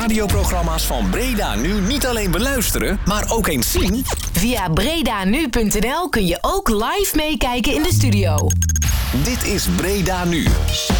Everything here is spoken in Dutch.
radioprogramma's van Breda Nu niet alleen beluisteren, maar ook eens zien? Via bredanu.nl kun je ook live meekijken in de studio. Dit is Breda Nu.